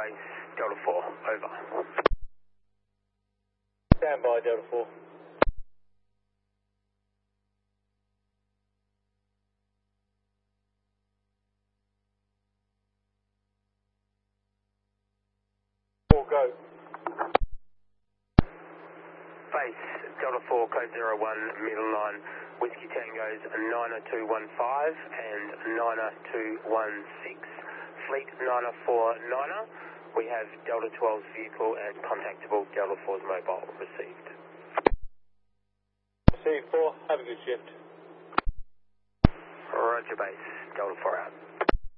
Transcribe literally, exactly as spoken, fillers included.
base, Delta four, over. Stand by, Delta four. four, go. Base, Delta four, code zero one, middle line, Whiskey Tango's nine oh two one five and nine oh two one six, Fleet nine oh four niner. We have Delta twelve's vehicle as contactable, Delta four's mobile received. Received four, have a good shift. Roger base, Delta four out.